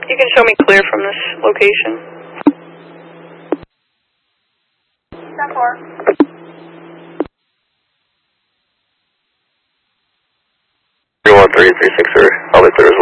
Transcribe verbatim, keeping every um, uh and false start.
You can show me clear from this location. ten four. three one three three six, sir. I'll be through.